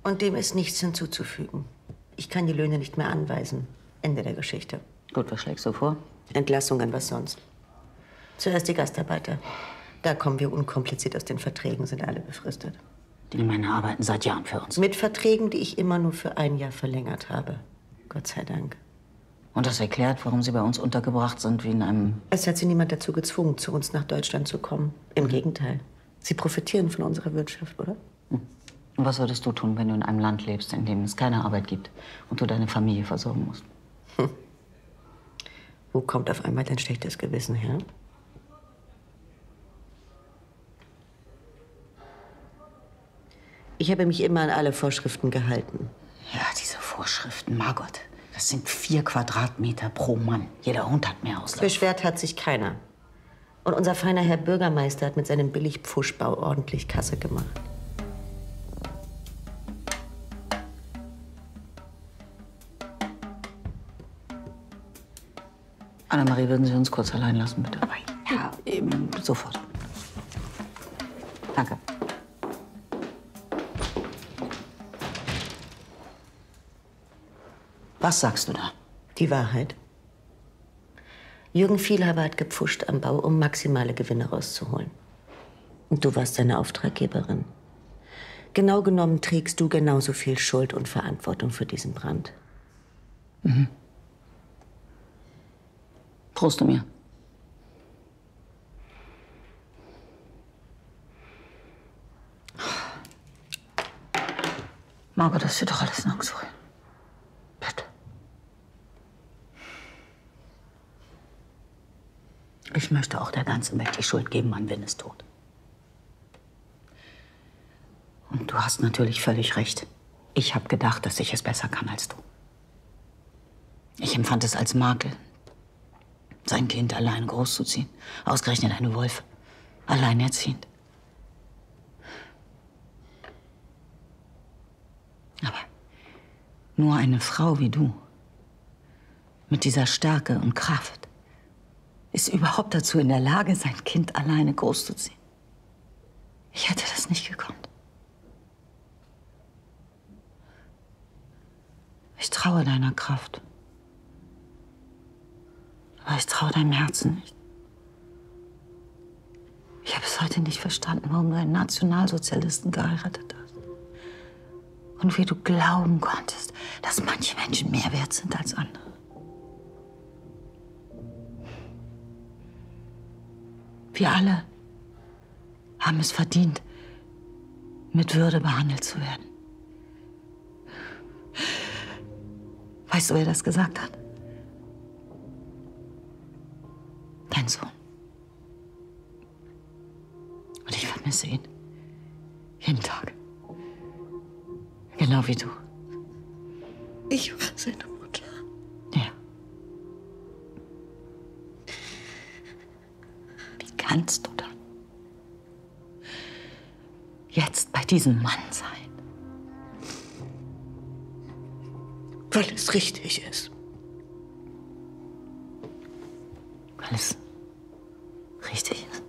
Und dem ist nichts hinzuzufügen. Ich kann die Löhne nicht mehr anweisen. Ende der Geschichte. Gut, was schlägst du vor? Entlassungen, was sonst. Zuerst die Gastarbeiter. Da kommen wir unkompliziert aus den Verträgen, sind alle befristet. Die Männer arbeiten seit Jahren für uns. Mit Verträgen, die ich immer nur für ein Jahr verlängert habe. Gott sei Dank. Und das erklärt, warum sie bei uns untergebracht sind, wie in einem... Es hat sie niemand dazu gezwungen, zu uns nach Deutschland zu kommen. Im Gegenteil. Sie profitieren von unserer Wirtschaft, oder? Und was würdest du tun, wenn du in einem Land lebst, in dem es keine Arbeit gibt und du deine Familie versorgen musst? Wo kommt auf einmal dein schlechtes Gewissen her? Ich habe mich immer an alle Vorschriften gehalten. Ja, diese Vorschriften, Margot. Das sind 4 Quadratmeter pro Mann. Jeder Hund hat mehr Auslauf. Beschwert hat sich keiner. Und unser feiner Herr Bürgermeister hat mit seinem Billigpfuschbau ordentlich Kasse gemacht. Annemarie, würden Sie uns kurz allein lassen, bitte? Aber ja, eben sofort. Danke. Was sagst du da? Die Wahrheit. Jürgen Vielhaber hat gepfuscht am Bau, um maximale Gewinne rauszuholen. Und du warst seine Auftraggeberin. Genau genommen trägst du genauso viel Schuld und Verantwortung für diesen Brand. Mhm. Prost du mir. Margot, das führt doch alles nirgends wohin. Bitte. Ich möchte auch der ganzen Welt die Schuld geben, Mann, wenn es tot. Und du hast natürlich völlig recht. Ich habe gedacht, dass ich es besser kann als du. Ich empfand es als Makel, sein Kind allein großzuziehen. Ausgerechnet eine Wolf. Alleinerziehend. Aber nur eine Frau wie du, mit dieser Stärke und Kraft, ist überhaupt dazu in der Lage, sein Kind alleine großzuziehen. Ich hätte das nicht gekonnt. Ich traue deiner Kraft. Aber ich traue deinem Herzen nicht. Ich habe bis heute nicht verstanden, warum du einen Nationalsozialisten geheiratet hast. Und wie du glauben konntest, dass manche Menschen mehr wert sind als andere. Wir alle haben es verdient, mit Würde behandelt zu werden. Weißt du, wer das gesagt hat? Dein Sohn. Und ich vermisse ihn. Jeden Tag. Genau wie du. Ich war seine Mutter. Ja. Wie kannst du dann jetzt bei diesem Mann sein? Weil es richtig ist. Weil es richtig ist.